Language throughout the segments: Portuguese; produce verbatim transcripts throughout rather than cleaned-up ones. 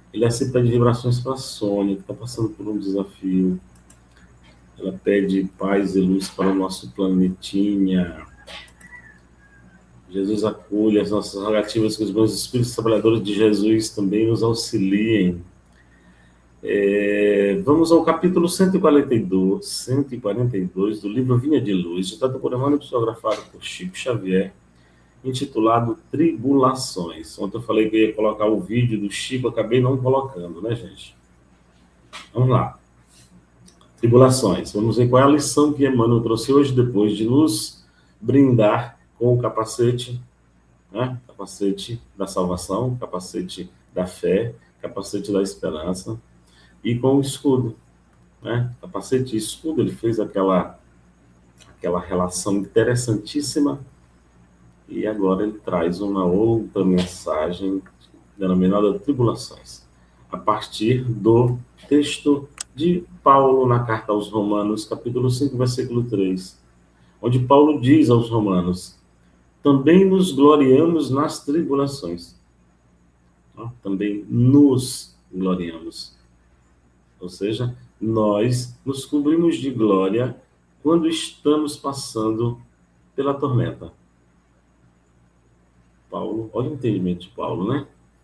Ele assim pede vibrações para a Sônia, que está passando por um desafio. Ela pede paz e luz para o nosso planetinha. Jesus acolhe as nossas rogativas, que os bons espíritos trabalhadores de Jesus também nos auxiliem. É, vamos ao capítulo cento e quarenta e dois, cento e quarenta e dois do livro Vinha de Luz, ditado por Emmanuel e psicografado por Chico Xavier, intitulado Tribulações. Ontem eu falei que ia colocar o vídeo do Chico, acabei não colocando, né, gente? Vamos lá. Tribulações. Vamos ver qual é a lição que Emmanuel trouxe hoje, depois de nos brindar com o capacete, né? Capacete da salvação, capacete da fé, capacete da esperança, e com o escudo, né? Capacete e escudo, ele fez aquela, aquela relação interessantíssima, e agora ele traz uma outra mensagem denominada Tribulações, a partir do texto de Paulo na carta aos Romanos, capítulo cinco, versículo três, onde Paulo diz aos Romanos: também nos gloriamos nas tribulações. Também nos gloriamos. Ou seja, nós nos cobrimos de glória quando estamos passando pela tormenta. Paulo, olha o entendimento de Paulo, né?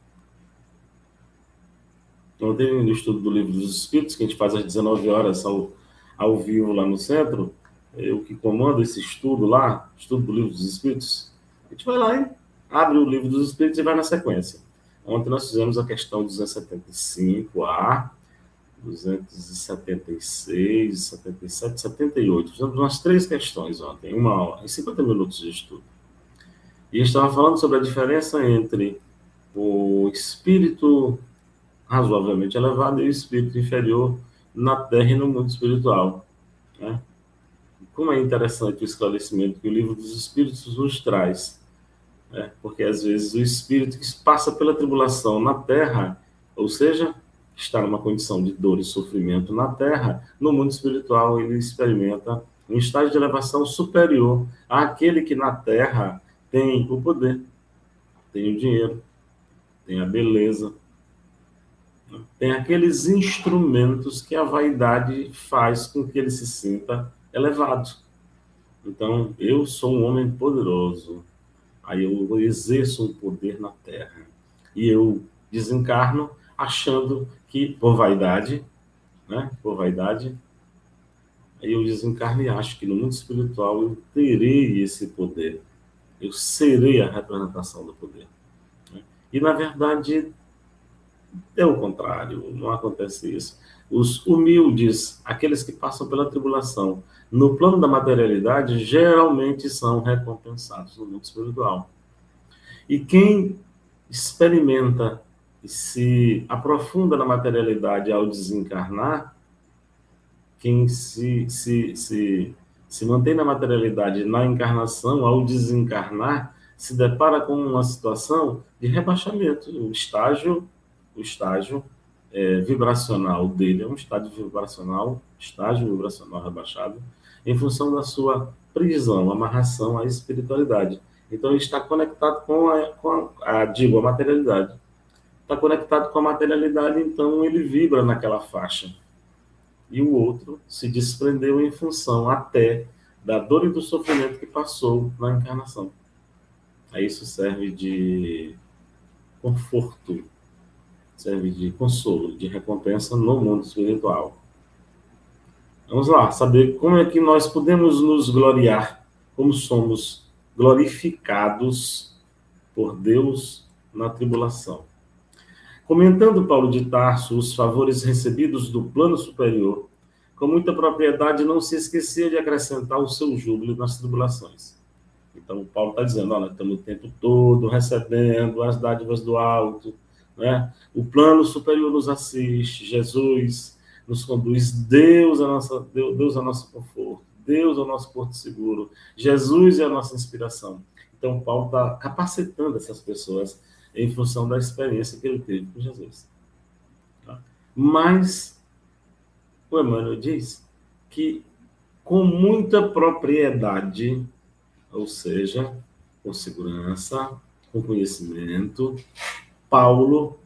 Ontem, no estudo do Livro dos Espíritos, que a gente faz às dezenove horas ao, ao vivo lá no centro, eu que comando esse estudo lá, estudo do Livro dos Espíritos, a gente vai lá e abre o Livro dos Espíritos e vai na sequência. Ontem nós fizemos a questão duzentos e setenta e cinco A, duzentos e setenta e seis, setenta e sete, setenta e oito. Fizemos umas três questões ontem, uma hora, em cinquenta minutos de estudo. E a gente estava falando sobre a diferença entre o espírito razoavelmente elevado e o espírito inferior na Terra e no mundo espiritual, né? Como é interessante o esclarecimento que o Livro dos Espíritos nos traz, né? Porque às vezes o espírito que passa pela tribulação na Terra, ou seja, está numa condição de dor e sofrimento na Terra, no mundo espiritual ele experimenta um estágio de elevação superior àquele que na Terra tem o poder, tem o dinheiro, tem a beleza, tem aqueles instrumentos que a vaidade faz com que ele se sinta elevado. Então, eu sou um homem poderoso, aí eu exerço um poder na Terra, e eu desencarno achando que, por vaidade, né, por vaidade, aí eu desencarno e acho que no mundo espiritual eu terei esse poder, eu serei a representação do poder. Né? E, na verdade, é o contrário, não acontece isso. Os humildes, aqueles que passam pela tribulação, no plano da materialidade, geralmente são recompensados no mundo espiritual. E quem experimenta e se aprofunda na materialidade ao desencarnar, quem se, se, se, se mantém na materialidade na encarnação, ao desencarnar, se depara com uma situação de rebaixamento, o estágio, o estágio é, vibracional dele é um estágio vibracional, estágio vibracional rebaixado, em função da sua prisão, amarração à espiritualidade. Então, ele está conectado com a, com a, a digo, a materialidade. Está conectado com a materialidade, então ele vibra naquela faixa. E o outro se desprendeu em função até da dor e do sofrimento que passou na encarnação. Aí isso serve de conforto, serve de consolo, de recompensa no mundo espiritual. Vamos lá, saber como é que nós podemos nos gloriar, como somos glorificados por Deus na tribulação. Comentando Paulo de Tarso os favores recebidos do plano superior, com muita propriedade não se esquecia de acrescentar o seu júbilo nas tribulações. Então, Paulo está dizendo, olha, estamos o tempo todo recebendo as dádivas do alto, né? O plano superior nos assiste, Jesus nos conduz, Deus é nossa, Deus é nosso conforto, Deus é o nosso porto seguro, Jesus é a nossa inspiração. Então, Paulo está capacitando essas pessoas em função da experiência que ele teve com Jesus. Tá? Mas, o Emmanuel diz que, com muita propriedade, ou seja, com segurança, com conhecimento, Paulo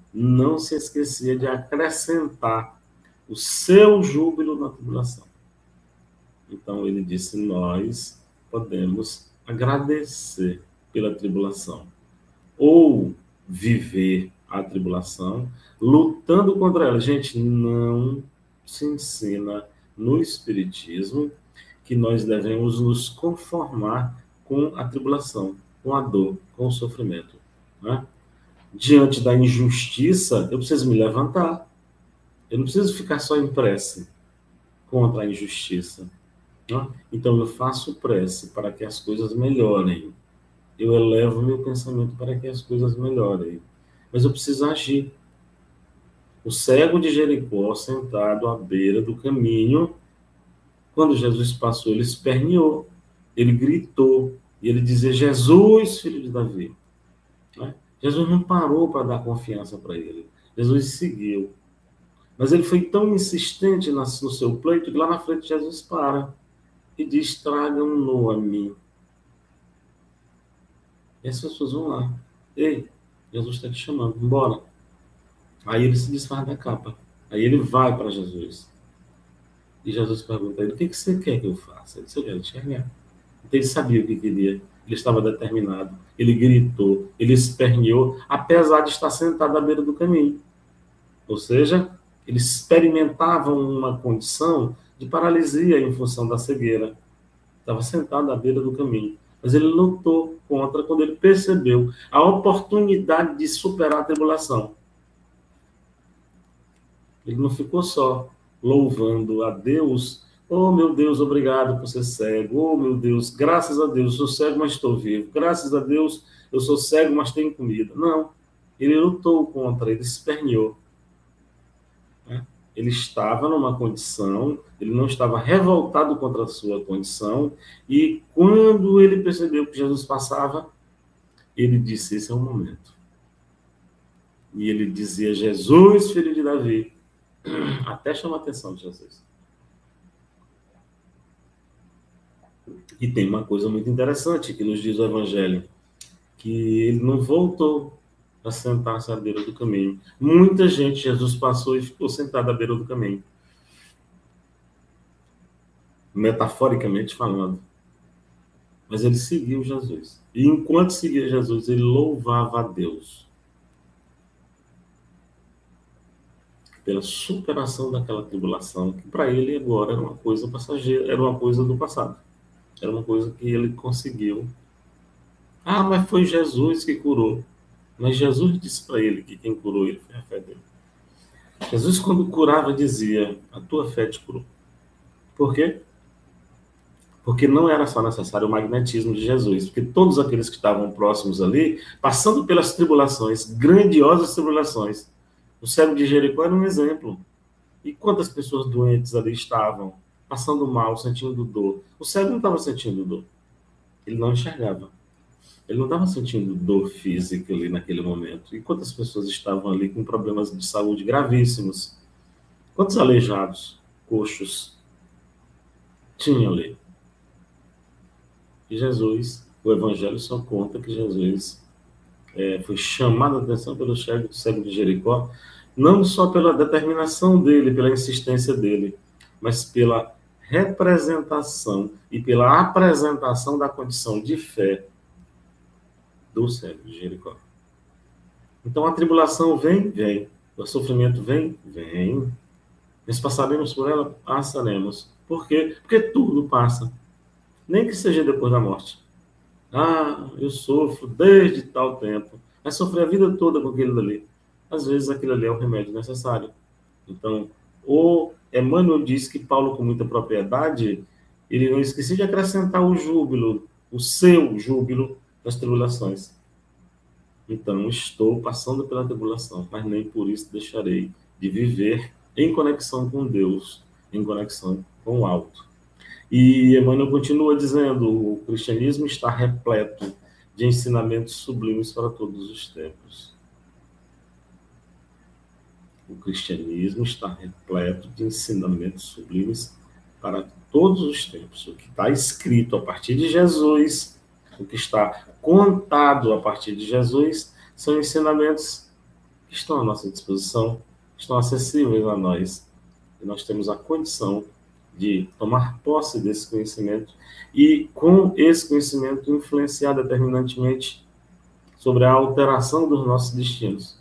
não se esquecia de acrescentar o seu júbilo na tribulação. Então ele disse, nós podemos agradecer pela tribulação, ou viver a tribulação, lutando contra ela. Gente, não se ensina no Espiritismo que nós devemos nos conformar com a tribulação, com a dor, com o sofrimento. Né? Diante da injustiça, eu preciso me levantar. Eu não preciso ficar só em prece contra a injustiça. Né? Então eu faço prece para que as coisas melhorem. Eu elevo meu pensamento para que as coisas melhorem. Mas eu preciso agir. O cego de Jericó, sentado à beira do caminho, quando Jesus passou, ele esperneou, ele gritou, e ele dizia, Jesus, filho de Davi. Né? Jesus não parou para dar confiança para ele. Jesus seguiu. Mas ele foi tão insistente no seu pleito que lá na frente Jesus para e diz, tragam-no a mim. E as pessoas vão lá. Ei, Jesus está te chamando, embora. Aí ele se desfaz da capa. Aí ele vai para Jesus. E Jesus pergunta a ele, o que você quer que eu faça? Ele disse, eu quero enxergar. Então ele sabia o que queria. Ele estava determinado. Ele gritou, ele esperneou, apesar de estar sentado à beira do caminho. Ou seja, ele experimentava uma condição de paralisia em função da cegueira. Estava sentado à beira do caminho. Mas ele lutou contra quando ele percebeu a oportunidade de superar a tribulação. Ele não ficou só louvando a Deus. Oh, meu Deus, obrigado por ser cego. Oh, meu Deus, graças a Deus, eu sou cego, mas estou vivo. Graças a Deus, eu sou cego, mas tenho comida. Não. Ele lutou contra, ele esperneou. Ele estava numa condição, ele não estava revoltado contra a sua condição, e quando ele percebeu que Jesus passava, ele disse, esse é o momento. E ele dizia, Jesus, filho de Davi, até chama a atenção de Jesus. E tem uma coisa muito interessante que nos diz o Evangelho, que ele não voltou a sentar-se à beira do caminho. Muita gente, Jesus passou e ficou sentado à beira do caminho. Metaforicamente falando. Mas ele seguiu Jesus. E enquanto seguia Jesus, ele louvava a Deus pela superação daquela tribulação, que para ele agora era uma coisa passageira, era uma coisa do passado. Era uma coisa que ele conseguiu. Ah, mas foi Jesus que curou. Mas Jesus disse para ele que quem curou ele foi a fé dele. Jesus, quando curava, dizia, a tua fé te curou. Por quê? Porque não era só necessário o magnetismo de Jesus, porque todos aqueles que estavam próximos ali, passando pelas tribulações, grandiosas tribulações, o cego de Jericó era um exemplo. E quantas pessoas doentes ali estavam, passando mal, sentindo dor? O cego não estava sentindo dor. Ele não enxergava. Ele não estava sentindo dor física ali naquele momento. E quantas pessoas estavam ali com problemas de saúde gravíssimos? Quantos aleijados, coxos, tinham ali? E Jesus, o Evangelho só conta que Jesus é, foi chamado a atenção pelo cego de Jericó, não só pela determinação dele, pela insistência dele, mas pela representação e pela apresentação da condição de fé do cego de Jericó. Então a tribulação vem, vem. O sofrimento vem, vem. Nós passaremos por ela, passaremos. Por quê? Porque tudo passa. Nem que seja depois da morte. Ah, eu sofro desde tal tempo. Vai sofrer a vida toda com aquilo ali. Às vezes aquilo ali é o remédio necessário. Então, o Emmanuel diz que Paulo, com muita propriedade, ele não esquecia de acrescentar o júbilo, o seu júbilo das tribulações. Então, estou passando pela tribulação, mas nem por isso deixarei de viver em conexão com Deus, em conexão com o alto. E Emmanuel continua dizendo, o cristianismo está repleto de ensinamentos sublimes para todos os tempos. O cristianismo está repleto de ensinamentos sublimes para todos os tempos. O que está escrito a partir de Jesus, o que está contado a partir de Jesus, são ensinamentos que estão à nossa disposição, estão acessíveis a nós, e nós temos a condição de tomar posse desse conhecimento e, com esse conhecimento, influenciar determinantemente sobre a alteração dos nossos destinos.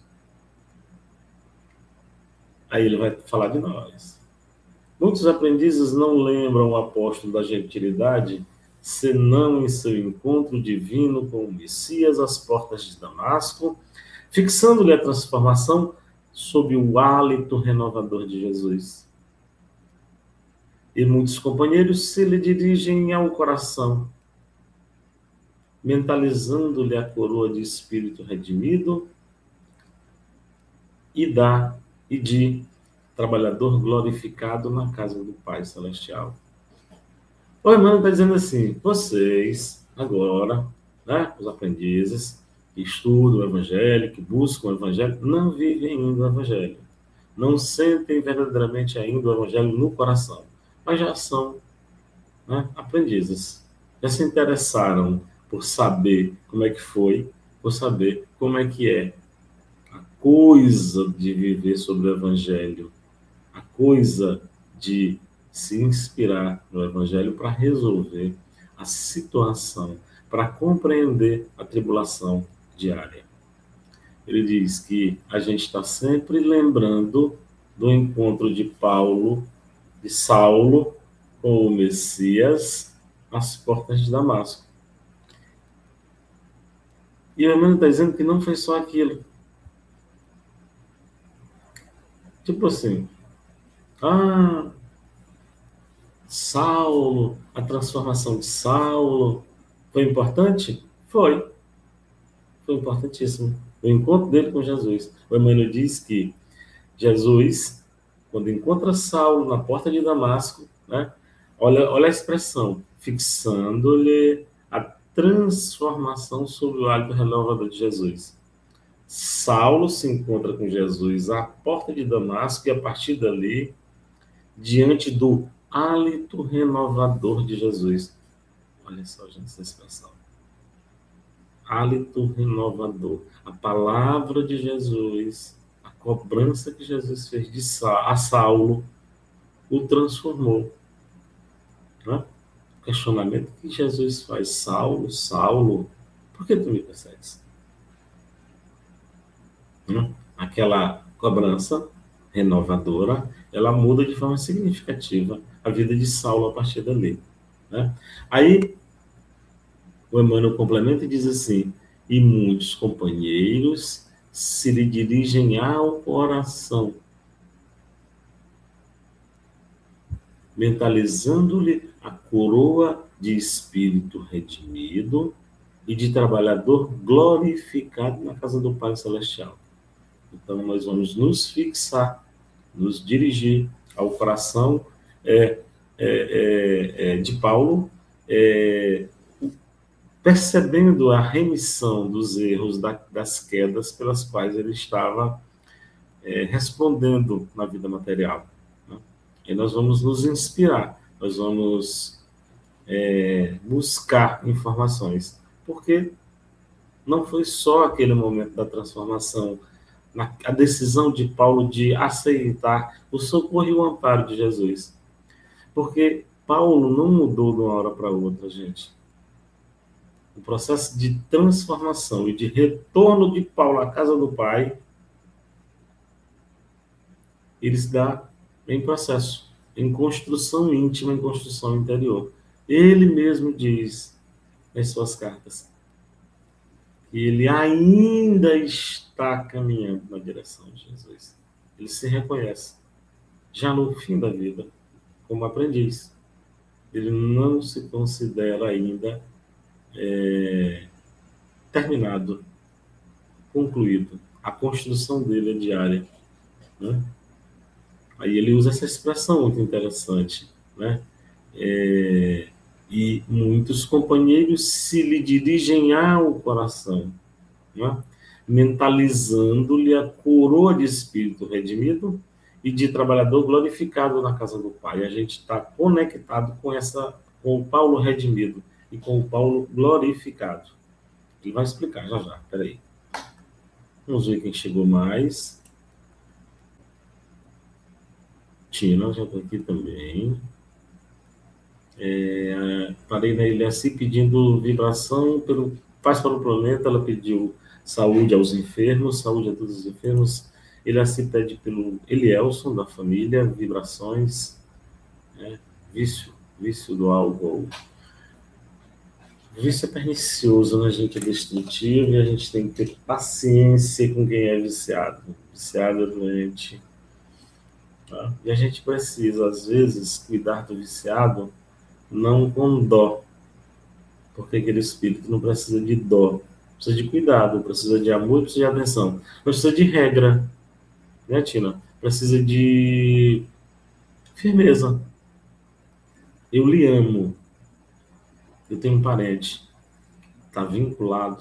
Aí ele vai falar de nós. Muitos aprendizes não lembram o apóstolo da gentilidade, senão em seu encontro divino com o Messias às portas de Damasco, fixando-lhe a transformação sob o hálito renovador de Jesus. E muitos companheiros se lhe dirigem ao coração, mentalizando-lhe a coroa de espírito redimido e da e de trabalhador glorificado na casa do Pai Celestial. O irmão está dizendo assim: vocês, agora, né, os aprendizes, que estudam o Evangelho, que buscam o Evangelho, não vivem ainda o Evangelho. Não sentem verdadeiramente ainda o Evangelho no coração, mas já são, né, aprendizes. Já se interessaram por saber como é que foi, por saber como é que é a coisa de viver sobre o Evangelho, a coisa de se inspirar no Evangelho para resolver a situação, para compreender a tribulação diária. Ele diz que a gente está sempre lembrando do encontro de Paulo, de Saulo, com o Messias, às portas de Damasco. E o irmão está dizendo que não foi só aquilo. Tipo assim, ah, Saulo, a transformação de Saulo, foi importante? Foi. Foi importantíssimo. O encontro dele com Jesus. O Emmanuel diz que Jesus, quando encontra Saulo na porta de Damasco, né, olha, olha a expressão, fixando-lhe a transformação sob o hálito renovador de Jesus. Saulo se encontra com Jesus à porta de Damasco e, a partir dali, diante do hálito renovador de Jesus. Olha só, gente, essa expressão. Hálito renovador. A palavra de Jesus, a cobrança que Jesus fez de Sa- a Saulo, o transformou. Né? O questionamento que Jesus faz: Saulo, Saulo, por que tu me persegues? Né? Aquela cobrança renovadora, ela muda de forma significativa a vida de Saulo a partir dali. Né? Aí, o Emmanuel complementa e diz assim: e muitos companheiros se lhe dirigem ao coração, mentalizando-lhe a coroa de espírito redimido e de trabalhador glorificado na casa do Pai Celestial. Então, nós vamos nos fixar, nos dirigir ao coração é, é, é, é, de Paulo, é, percebendo a remissão dos erros, da, das quedas pelas quais ele estava é, respondendo na vida material. Né? E nós vamos nos inspirar, nós vamos é, buscar informações, porque não foi só aquele momento da transformação, na, a decisão de Paulo de aceitar o socorro e o amparo de Jesus. Porque Paulo não mudou de uma hora para outra, gente. O processo de transformação e de retorno de Paulo à casa do Pai, ele se dá em processo, em construção íntima, em construção interior. Ele mesmo diz nas suas cartas que ele ainda está caminhando na direção de Jesus. Ele se reconhece, já no fim da vida, como aprendiz. Ele não se considera ainda é, terminado, concluído. A construção dele é diária. Né? Aí ele usa essa expressão muito interessante, né? É, e muitos companheiros se lhe dirigem ao coração, né? Mentalizando-lhe a coroa de espírito redimido e de trabalhador glorificado na casa do Pai. A gente está conectado com, essa, com o Paulo redimido e com o Paulo glorificado. Ele vai explicar já já, peraí. Vamos ver quem chegou mais. Tina já está aqui também. É, parei na Ilhaci pedindo vibração pelo Paz para o Planeta. Ela pediu saúde aos enfermos, saúde a todos os enfermos. Ilhaci pede pelo Elielson, da família, vibrações, né? vício, vício do álcool. O vício é pernicioso, né, gente? É destrutivo e a gente tem que ter paciência com quem é viciado. Viciado é doente. Tá? E a gente precisa, às vezes, cuidar do viciado não com dó, porque aquele espírito não precisa de dó, precisa de cuidado, precisa de amor, precisa de atenção, precisa de regra, né, Tina? Precisa de firmeza. Eu lhe amo. Eu tenho um parente, está vinculado,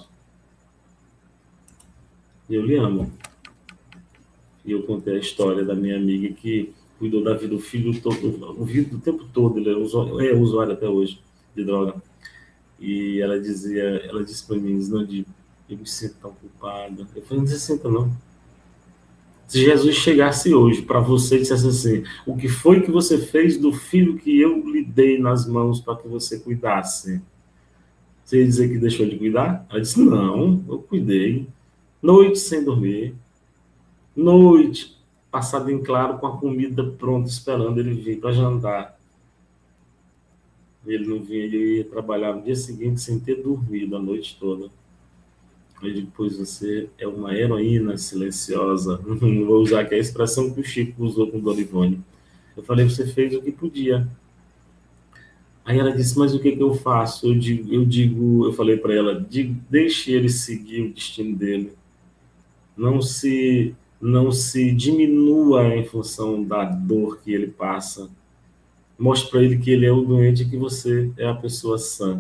e eu lhe amo. E eu contei a história da minha amiga que cuidou da vida do filho todo, o filho o tempo todo, ele é usuário, é usuário até hoje de droga. E ela dizia, ela disse para mim, Znandi, eu me sinto tão culpada. Eu falei, não se sinta não. Se Jesus chegasse hoje para você e dissesse assim, o que foi que você fez do filho que eu lhe dei nas mãos para que você cuidasse? Você ia dizer que deixou de cuidar? Ela disse, não, eu cuidei. Noite sem dormir. Noite passada em claro com a comida pronta, esperando ele vir para jantar. Ele não vinha, ele ia trabalhar no dia seguinte sem ter dormido a noite toda. Eu digo, pois você é uma heroína silenciosa. Vou usar aqui a expressão que o Chico usou com o Dona Ivone. Eu falei, você fez o que podia. Aí ela disse, mas o que, que eu faço? Eu digo, eu, digo, eu falei para ela, digo, deixe ele seguir o destino dele. Não se, não se diminua em função da dor que ele passa. Mostre para ele que ele é o doente e que você é a pessoa sã.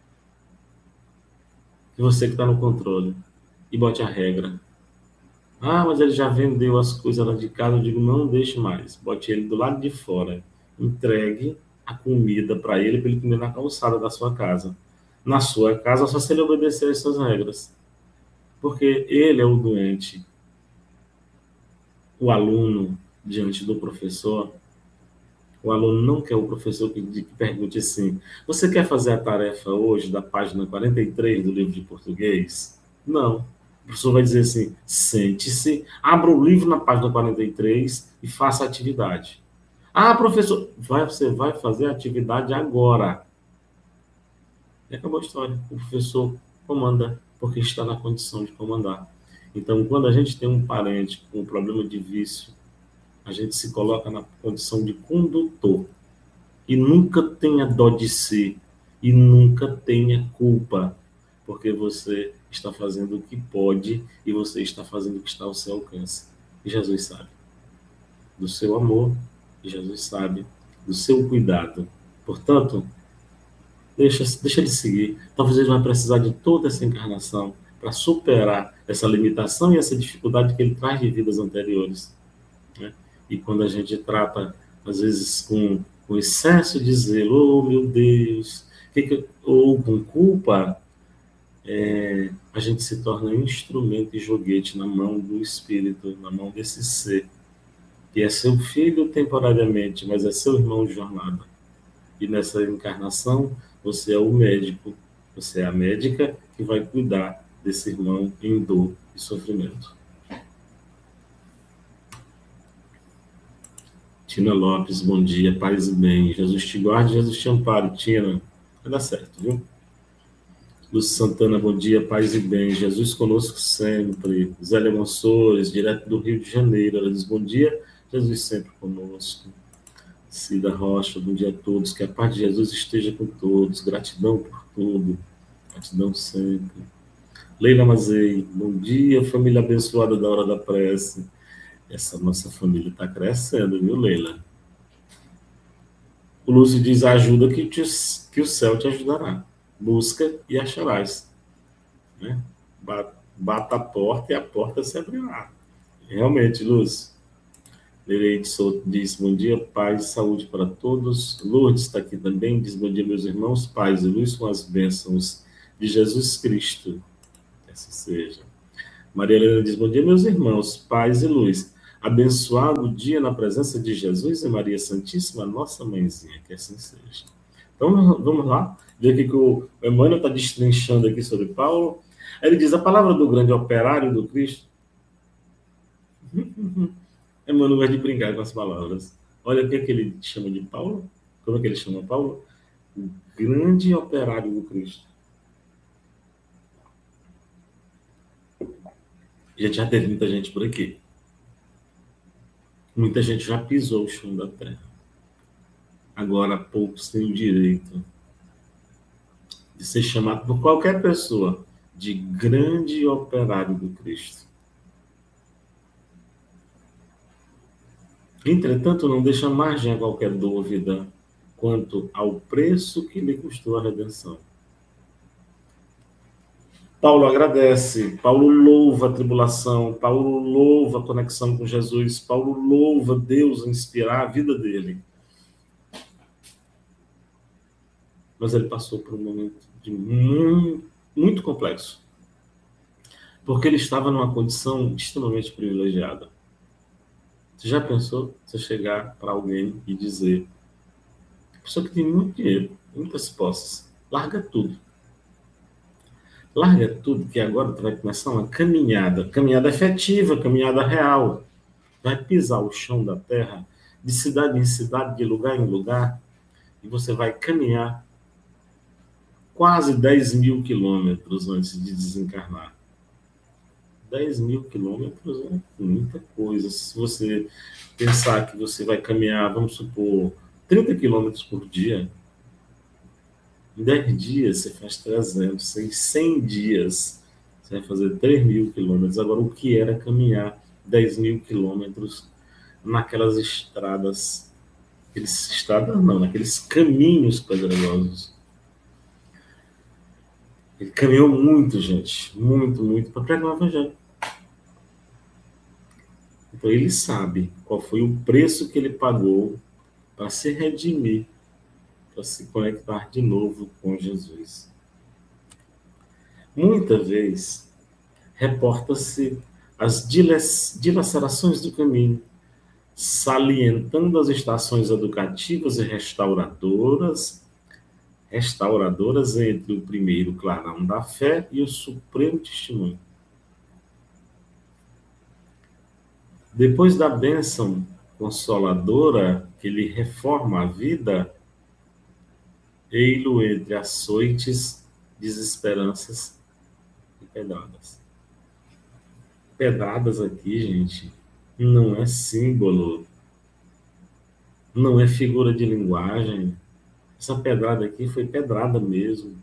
Que você que está no controle. E bote a regra. Ah, mas ele já vendeu as coisas lá de casa. Eu digo, não deixe mais. Bote ele do lado de fora. Entregue a comida para ele, para ele comer na calçada da sua casa. Na sua casa, só se ele obedecer às suas regras. Porque ele é o doente. O aluno, diante do professor, o aluno não quer o professor que, que pergunte assim, você quer fazer a tarefa hoje da página quarenta e três do livro de português? Não. O professor vai dizer assim, sente-se, abra o livro na página quarenta e três e faça a atividade. Ah, professor, vai, você vai fazer a atividade agora. E acabou a história. O professor comanda, porque está na condição de comandar. Então, quando a gente tem um parente com um problema de vício, a gente se coloca na condição de condutor. E nunca tenha dó de si. E nunca tenha culpa. Porque você está fazendo o que pode e você está fazendo o que está ao seu alcance. E Jesus sabe do seu amor, e Jesus sabe do seu cuidado. Portanto, deixa, deixa ele seguir. Talvez ele vai precisar de toda essa encarnação para superar essa limitação e essa dificuldade que ele traz de vidas anteriores. Né? E quando a gente trata, às vezes, com, com excesso de zelo, oh meu Deus, que que, ou com culpa, é, a gente se torna um instrumento e joguete na mão do espírito, na mão desse ser, que é seu filho temporariamente, mas é seu irmão de jornada. E nessa encarnação, você é o médico, você é a médica que vai cuidar desse irmão em dor e sofrimento. Tina Lopes, bom dia, paz e bem. Jesus te guarde, Jesus te ampare, Tina. Vai dar certo, viu? Lúcio Santana, bom dia, paz e bem. Jesus conosco sempre. Zélia Monsores, direto do Rio de Janeiro. Ela diz, bom dia, Jesus sempre conosco. Cida Rocha, bom dia a todos. Que a paz de Jesus esteja com todos. Gratidão por tudo. Gratidão sempre. Leila Mazei, bom dia, família abençoada da hora da prece. Essa nossa família está crescendo, viu, Leila? O Lúcio diz, ajuda que, te, que o céu te ajudará. Busca e acharás. Né? Bata a porta e a porta se abrirá. Realmente, Lúcio. Leite Souto diz, bom dia, paz e saúde para todos. Lourdes está aqui também, diz, bom dia, meus irmãos, paz e luz com as bênçãos de Jesus Cristo. Assim seja. Maria Helena diz, bom dia, meus irmãos, paz e luz. Abençoado dia na presença de Jesus e Maria Santíssima, nossa mãezinha, que assim seja. Então, vamos lá, ver o que o Emmanuel está destrinchando aqui sobre Paulo. Ele diz, a palavra do grande operário do Cristo. Emmanuel vai de brincar com as palavras. Olha o que, é que ele chama de Paulo. Como é que ele chama Paulo? O grande operário do Cristo. Já, já teve muita gente por aqui. Muita gente já pisou o chão da terra. Agora poucos têm o direito de ser chamado por qualquer pessoa de grande operário do Cristo. Entretanto, não deixa margem a qualquer dúvida quanto ao preço que lhe custou a redenção. Paulo agradece, Paulo louva a tribulação, Paulo louva a conexão com Jesus, Paulo louva Deus inspirar a vida dele. Mas ele passou por um momento de muito, muito complexo, porque ele estava numa condição extremamente privilegiada. Você já pensou você chegar para alguém e dizer, pessoa que tem muito dinheiro, muitas posses, larga tudo. Larga tudo, que agora tu vai começar uma caminhada, caminhada efetiva, caminhada real. Vai pisar o chão da terra, de cidade em cidade, de lugar em lugar, e você vai caminhar quase dez mil quilômetros antes de desencarnar. dez mil quilômetros é muita coisa. Se você pensar que você vai caminhar, vamos supor, trinta quilômetros por dia, em dez dias você faz trezentos, em cem dias você vai fazer três mil quilômetros. Agora, o que era caminhar dez mil quilômetros naquelas estradas, aqueles estradas não, naqueles caminhos pedregosos? Ele caminhou muito, gente, muito, muito, para pregar o evangelho. Então ele sabe qual foi o preço que ele pagou para se redimir, para se conectar de novo com Jesus. Muita vez, reporta-se as dilacerações do caminho, salientando as estações educativas e restauradoras, restauradoras entre o primeiro clarão da fé e o supremo testemunho. Depois da bênção consoladora que lhe reforma a vida, ei-lo entre açoites, desesperanças e pedradas. Pedradas aqui, gente, não é símbolo, não é figura de linguagem. Essa pedrada aqui foi pedrada mesmo.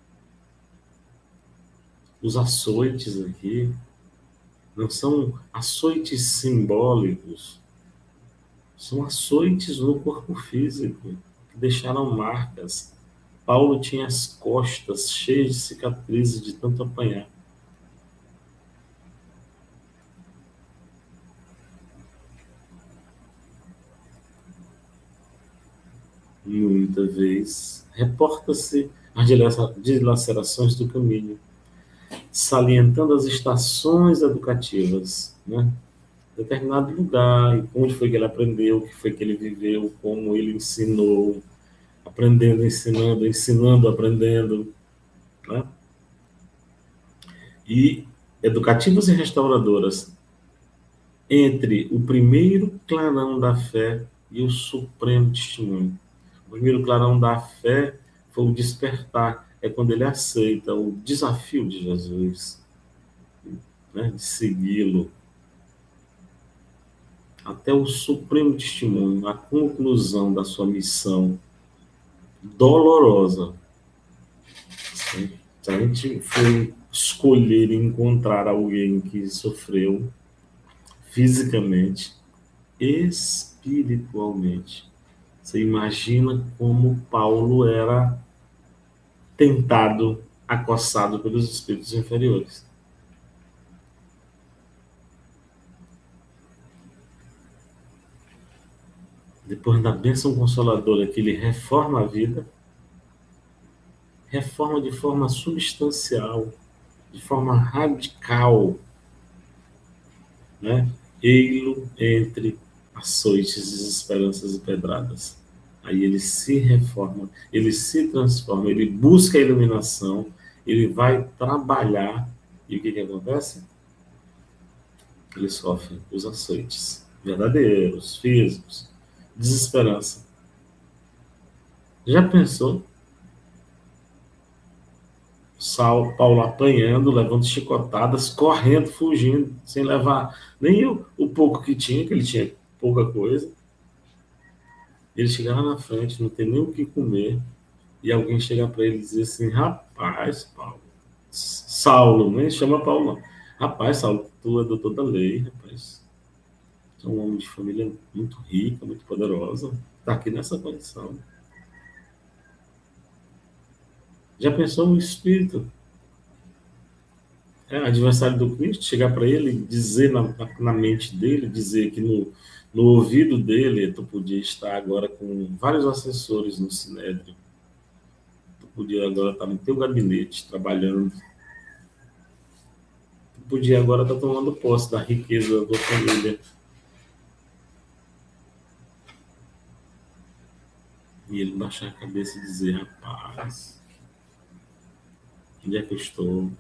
Os açoites aqui não são açoites simbólicos, são açoites no corpo físico, que deixaram marcas. Paulo tinha as costas cheias de cicatrizes de tanto apanhar. Muita vez, reporta-se as dilacerações do caminho, salientando as estações educativas, né? Determinado lugar, onde foi que ele aprendeu, o que foi que ele viveu, como ele ensinou, aprendendo, ensinando, ensinando, aprendendo, né? E educativas e restauradoras entre o primeiro clarão da fé e o supremo testemunho. O primeiro clarão da fé foi o despertar, é quando ele aceita o desafio de Jesus, né, de segui-lo, até o supremo testemunho, a conclusão da sua missão dolorosa. Se a gente for escolher encontrar alguém que sofreu fisicamente, espiritualmente, você imagina como Paulo era tentado, acossado pelos espíritos inferiores. Depois da bênção consoladora que ele reforma a vida, reforma de forma substancial, de forma radical, né? Ei-lo entre açoites, desesperanças e pedradas. Aí ele se reforma, ele se transforma, ele busca a iluminação, ele vai trabalhar, e o que que acontece? Ele sofre os açoites verdadeiros, físicos, desesperança. Já pensou? Saulo, Paulo apanhando, levando chicotadas, correndo, fugindo, sem levar nem o, o pouco que tinha, que ele tinha pouca coisa. Ele chega lá na frente, não tem nem o que comer, e alguém chega para ele e diz assim: Rapaz, Paulo, Saulo, nem chama Paulo, não. Rapaz, Saulo, tu é doutor da lei, rapaz. Tu é um homem de família muito rica, muito poderosa, está aqui nessa condição. Já pensou no espírito? É, adversário do Cristo, chegar para ele e dizer na, na mente dele, dizer que no, no ouvido dele tu podia estar agora com vários assessores no Sinédrio, tu podia agora estar no teu gabinete trabalhando, tu podia agora estar tomando posse da riqueza da tua família. E ele baixar a cabeça e dizer: Rapaz, onde é que eu estou?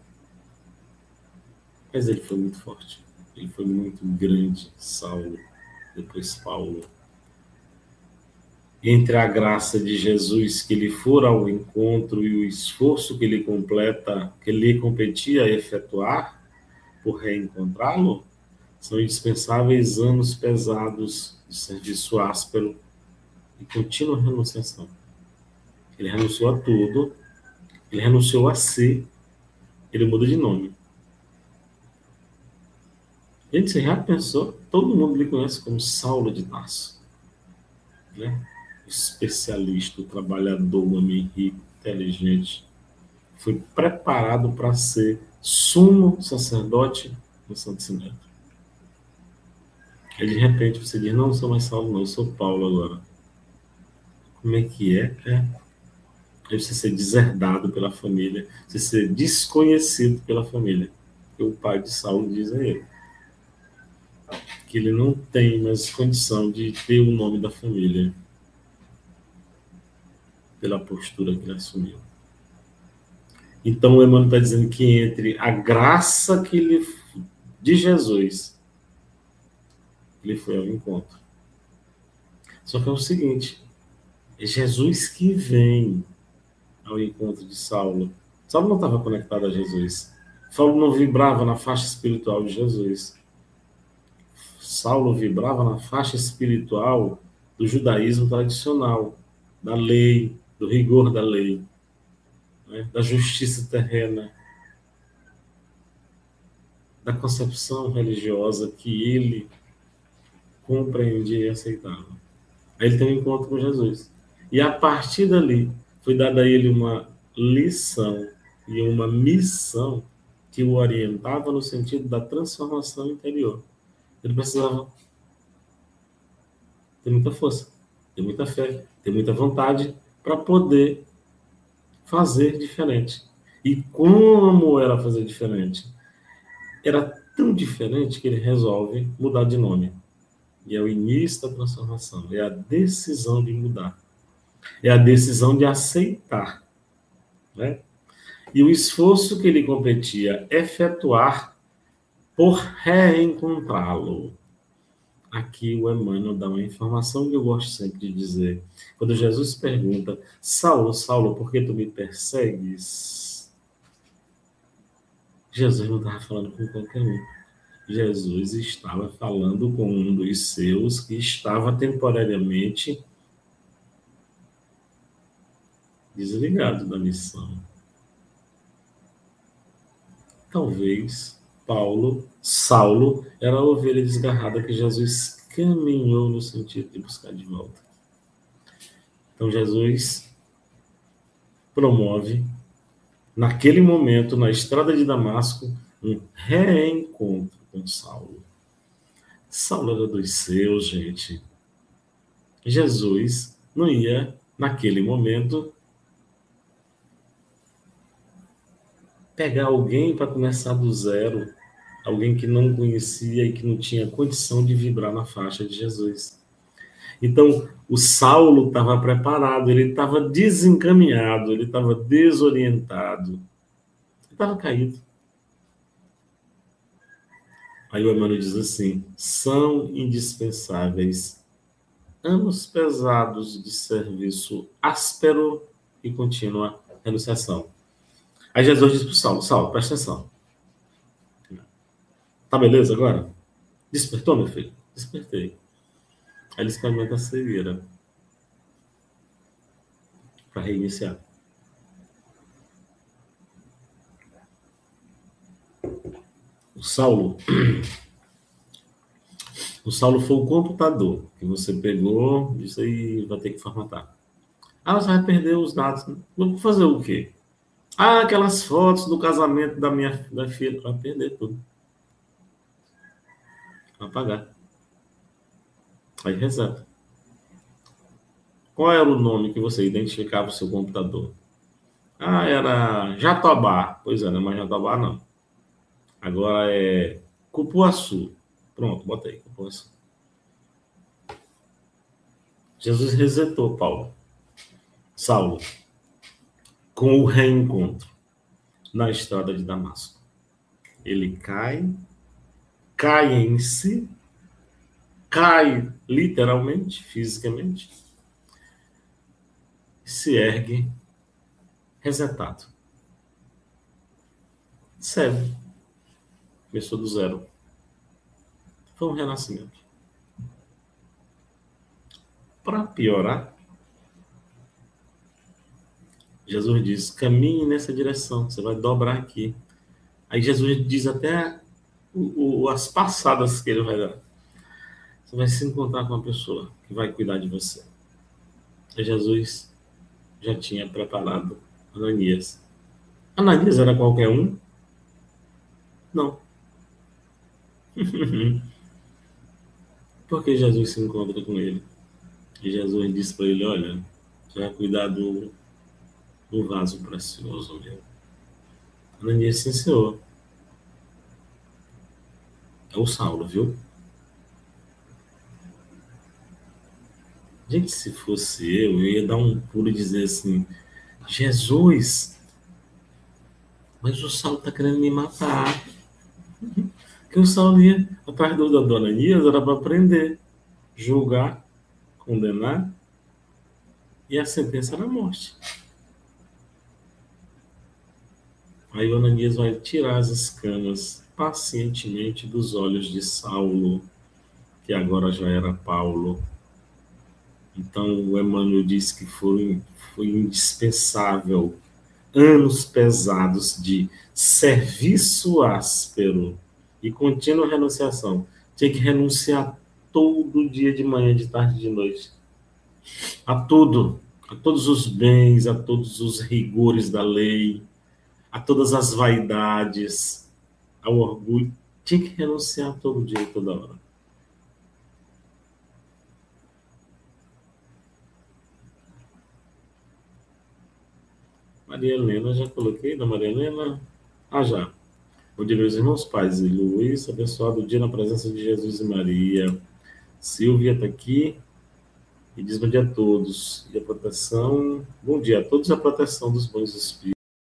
Mas ele foi muito forte, ele foi muito grande, Saulo, depois Paulo. Entre a graça de Jesus que lhe fora ao encontro e o esforço que ele completa, que lhe competia efetuar por reencontrá-lo, são indispensáveis anos pesados de serviço áspero e contínua renunciação. Ele renunciou a tudo, ele renunciou a si, ele muda de nome. Gente, você já pensou? Todo mundo lhe conhece como Saulo de Tarso, né? Especialista, trabalhador, homem rico, inteligente, foi preparado para ser sumo sacerdote no Santo Sinédrio. Aí, de repente, você diz: Não sou mais Saulo, não, eu sou Paulo agora. Como é que é? É. Aí você ser deserdado pela família, você ser desconhecido pela família. Porque o pai de Saulo diz a ele que ele não tem mais condição de ter o nome da família pela postura que ele assumiu. Então o Emmanuel está dizendo que entre a graça que ele, de Jesus, ele foi ao encontro. Só que é o seguinte: é Jesus que vem ao encontro de Saulo. Saulo não estava conectado a Jesus. Saulo não vibrava na faixa espiritual de Jesus. Saulo vibrava na faixa espiritual do judaísmo tradicional, da lei, do rigor da lei, né? Da justiça terrena, da concepção religiosa que ele compreendia e aceitava. Aí ele tem um encontro com Jesus. E a partir dali, foi dada a ele uma lição e uma missão que o orientava no sentido da transformação interior. Ele precisava ter muita força, ter muita fé, ter muita vontade para poder fazer diferente. E como era fazer diferente? Era tão diferente que ele resolve mudar de nome. E é o início da transformação, é a decisão de mudar. É a decisão de aceitar, né? E o esforço que ele competia efetuar por reencontrá-lo. Aqui o Emmanuel dá uma informação que eu gosto sempre de dizer. Quando Jesus pergunta: Saulo, Saulo, por que tu me persegues? Jesus não estava falando com qualquer um. Jesus estava falando com um dos seus que estava temporariamente desligado da missão. Talvez Paulo, Saulo, era a ovelha desgarrada que Jesus caminhou no sentido de buscar de volta. Então Jesus promove, naquele momento, na estrada de Damasco, um reencontro com Saulo. Saulo era dos seus, gente. Jesus não ia, naquele momento, pegar alguém para começar do zero. alguém que não conhecia e que não tinha condição de vibrar na faixa de Jesus. Então, o Saulo estava preparado, ele estava desencaminhado, ele estava desorientado, ele estava caído. Aí o Emmanuel diz assim: são indispensáveis anos pesados de serviço áspero e contínua renunciação. Aí Jesus diz para o Saulo: Saulo, presta atenção. Tá beleza agora? Despertou, meu filho? Despertei. Aí ele experimenta a cegueira para reiniciar. O Saulo, o Saulo foi o computador que você pegou, isso aí vai ter que formatar. Ah, você vai perder os dados. Vou fazer o quê? Ah, aquelas fotos do casamento da minha da filha. Vai perder tudo. Vai apagar. Aí reseta. Qual era o nome que você identificava o seu computador? Ah, era Jatobá. Pois é, não é mais Jatobá, não. Agora é Cupuaçu. Pronto, bota aí, Cupuaçu. Jesus resetou Paulo. Saulo. Com o reencontro na estrada de Damasco. Ele cai, cai em si, cai literalmente, fisicamente, se ergue resetado. Cego. Começou do zero. Foi um renascimento. Para piorar, Jesus diz: caminhe nessa direção, você vai dobrar aqui. Aí Jesus diz até o, o, as passadas que ele vai dar. Você vai se encontrar com uma pessoa que vai cuidar de você. E Jesus já tinha preparado Ananias. Ananias era qualquer um? Não. Porque Jesus se encontra com ele. E Jesus disse para ele: olha, você vai cuidar do, do vaso precioso meu. Ananias, sim, senhor. É o Saulo, viu? Gente, se fosse eu, eu ia dar um pulo e dizer assim: Jesus, mas o Saulo está querendo me matar. Porque o Saulo ia atrás do da dona Ananias, era para prender, julgar, condenar, e a sentença era a morte. Aí o Ananias vai tirar as escamas pacientemente dos olhos de Saulo, que agora já era Paulo. Então o Emmanuel diz que foi, foi indispensável anos pesados de serviço áspero e contínua renunciação. Tinha que renunciar todo dia, de manhã, de tarde, de noite. A tudo. A todos os bens, a todos os rigores da lei, a todas as vaidades, ao orgulho. Tinha que renunciar todo dia, toda hora. Maria Helena, já coloquei da Maria Helena? Ah, já. Bom dia, meus irmãos, pais e Luiz, abençoado dia na presença de Jesus e Maria. Silvia está aqui e diz bom dia a todos. E a proteção, bom dia a todos, a proteção dos bons espíritos.